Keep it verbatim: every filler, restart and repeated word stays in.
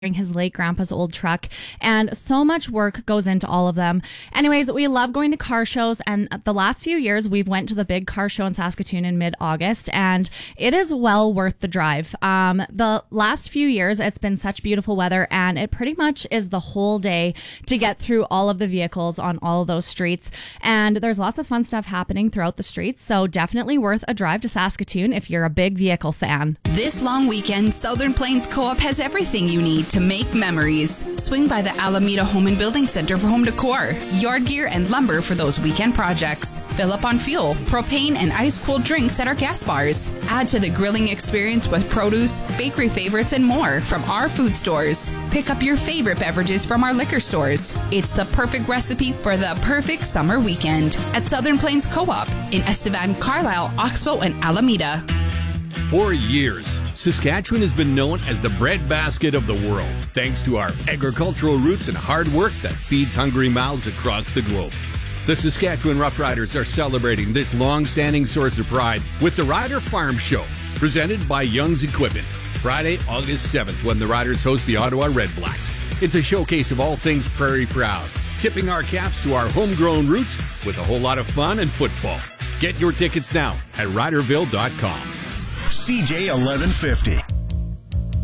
his late grandpa's old truck, and so much work goes into all of them. Anyways, we love going to car shows, and the last few years we've went to the big car show in Saskatoon in mid-August, and it is well worth the drive. Um, the last few years it's been such beautiful weather, and it pretty much is the whole day to get through all of the vehicles on all of those streets, and there's lots of fun stuff happening throughout the streets, so definitely worth a drive to Saskatoon if you're a big vehicle fan. This long weekend, Southern Plains Co-op has everything you need to make memories. Swing by the Alameda Home and Building Center for home decor, yard gear, and lumber for those weekend projects. Fill up on fuel, propane, and ice-cold drinks at our gas bars. Add to the grilling experience with produce, bakery favorites, and more from our food stores. Pick up your favorite beverages from our liquor stores. It's the perfect recipe for the perfect summer weekend at Southern Plains Co-op in Estevan, Carlisle, Oxbow, and Alameda. For years, Saskatchewan has been known as the breadbasket of the world, thanks to our agricultural roots and hard work that feeds hungry mouths across the globe. The Saskatchewan Roughriders are celebrating this long-standing source of pride with the Rider Farm Show, presented by Young's Equipment, Friday, August seventh, when the Riders host the Ottawa Redblacks. It's a showcase of all things prairie proud, tipping our caps to our homegrown roots with a whole lot of fun and football. Get your tickets now at riderville dot com. C J eleven fifty.